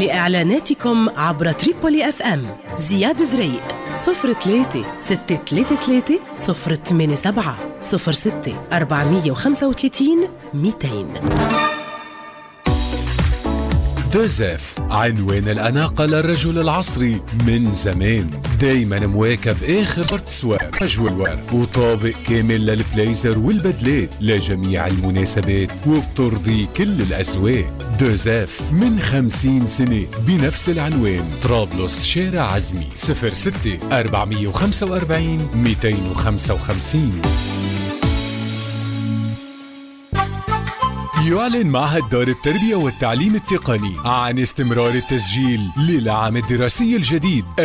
لإعلاناتكم عبر تريبولي اف ام زياد زريق 03 633 087 06 435 200. دوزيف، عنوان الأناقة للرجل العصري من زمان. دايما مواكب آخر سوار أجوار وطابق كامل للبليزر والبدلات لجميع المناسبات وبترضي كل الأذواق. دوزيف من 50 سنة بنفس العنوان، طرابلس شارع عزمي 06 445 255. يعلن معهد دار التربية والتعليم التقني عن استمرار التسجيل للعام الدراسي الجديد 2026-2027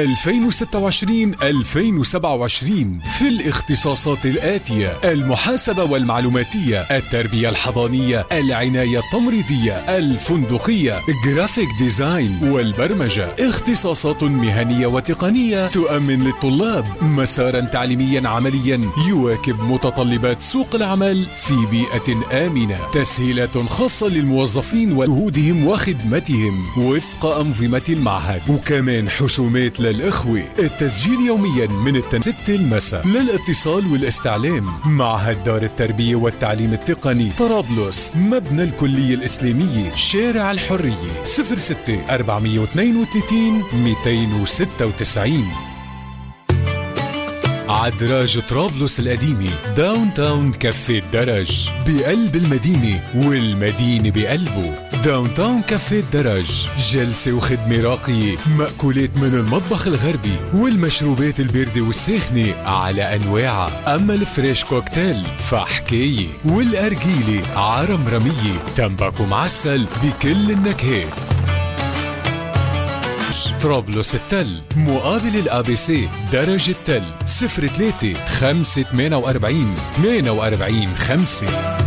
في الاختصاصات الآتية: المحاسبة والمعلوماتية، التربية الحضانية، العناية التمريضية، الفندقية، جرافيك ديزاين والبرمجة. اختصاصات مهنية وتقنية تؤمن للطلاب مسارا تعليميا عمليا يواكب متطلبات سوق العمل في بيئة آمنة. تسهيلات خاصة للموظفين وجهودهم وخدمتهم وفق أنظمة المعهد، وكمان حسومات للإخوة. التسجيل يوميا من 6 المساء. للاتصال والاستعلام: معهد دار التربية والتعليم التقني، طرابلس، مبنى الكلية الإسلامية، شارع الحرية، 06 432 296. عدراج طرابلس القديمة، داون تاون كافيه الدرج، بقلب المدينة والمدينة بقلبه. داون تاون كافيه الدرج، جلسة وخدمة راقية، مأكولات من المطبخ الغربي والمشروبات الباردة والساخنة على أنواعها. أما الفريش كوكتيل فحكاية، والأرجيلة عرمرمية، تمباكو معسل بكل النكهات. طرابلس التل، مقابل الABC، درج التل، 03 548 48 5.